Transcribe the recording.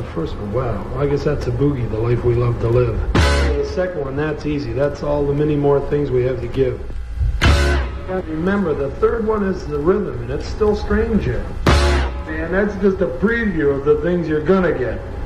first one, wow. Well, I guess that's a boogie, the life we love to live. And the second one, that's easy. That's all the many more things we have to give. Remember, the third one is the rhythm, and it's still strange yet. And that's just a preview of the things you're gonna get.